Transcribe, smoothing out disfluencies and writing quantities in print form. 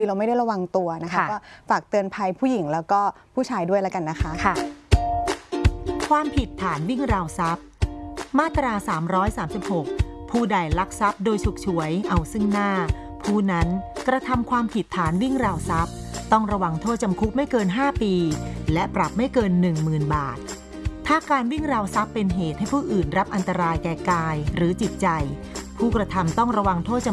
เราไม่ได้ระวังตัวนะคะก็ฝากเตือนภัยผู้หญิงแล้วก็ผู้ชายด้วยแล้วกันนะคะความผิดฐานวิ่งราวทรัพย์มาตรา336ผู้ใดลักทรัพย์โดยฉกฉวยเอาซึ่งหน้าผู้นั้นกระทำความผิดฐานวิ่งราวทรัพย์ต้องระวังโทษจำคุกไม่เกิน5 ปีและปรับไม่เกิน 10,000 บาทถ้าการวิ่งราวทรัพย์เป็นเหตุให้ผู้อื่นรับอันตรายแก่กายหรือจิตใจผู้กระทำต้องระวังโทษ